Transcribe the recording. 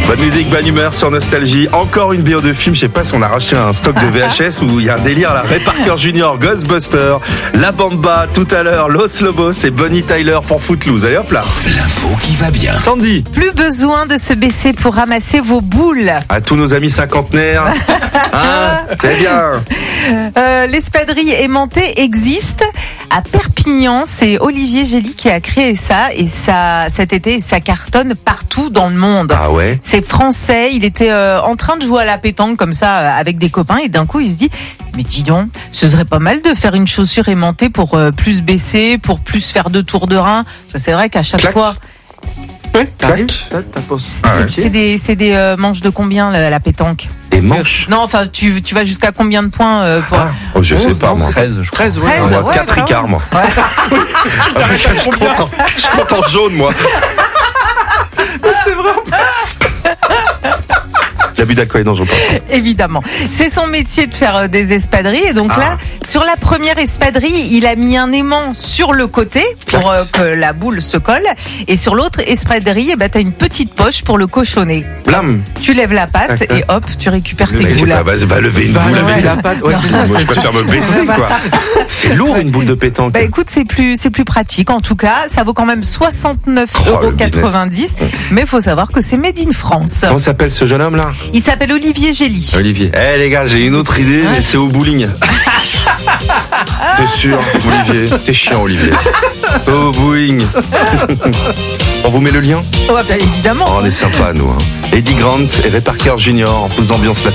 Bonne musique, bonne humeur sur Nostalgie. Encore une BO de film. Je sais pas si on a racheté un stock de VHS où il y a un délire là. Ray Parker Jr., Ghostbusters, La Bamba tout à l'heure, Los Lobos et Bonnie Tyler pour Footloose. Allez hop là. L'info qui va bien. Sandy. Plus besoin de se baisser pour ramasser vos boules. À tous nos amis cinquantenaires. Hein, c'est bien. L'espadrille aimantée existe à Perpignan. C'est Olivier Gély qui a créé ça et cet été ça cartonne partout dans le monde. Ah ouais. C'est français. Il était en train de jouer à la pétanque comme ça avec des copains et d'un coup il se dit mais dis donc, ce serait pas mal de faire une chaussure aimantée pour plus baisser, pour plus faire de tours de rein. C'est vrai qu'à chaque fois. Ouais, C'est des manches de combien la pétanque? Des manches. Non, enfin tu vas jusqu'à combien de points pour... Oh, je sais pas moi. 13, je crois. 13, Moi, 4 écarts moi. Je compte en jaune moi. C'est vrai. L'abus d'alcool est dangereux. Évidemment. C'est son métier de faire des espadrilles. Et donc là, sur la première espadrille, il a mis un aimant sur le côté pour que la boule se colle. Et sur l'autre espadrille, t'as une petite poche pour le cochonner. Blam. Tu lèves la patte et hop, tu récupères tes boules. Va lever une boule. Lever la patte. Ouais, c'est ça. Moi, je préfère me baisser, quoi. C'est lourd, une boule de pétanque. Écoute, c'est plus pratique. En tout cas, ça vaut quand même 69,90 €. Mais il faut savoir que c'est made in France. Comment s'appelle ce jeune homme là? Il s'appelle Olivier Gély. Olivier. Les gars, j'ai une autre idée, mais c'est au bowling. T'es sûr, Olivier? T'es chiant, Olivier. Au bowling. On vous met le lien? Bien évidemment. On est sympa, nous. Eddie Grant et Ray Parker Jr. en pause d'ambiance la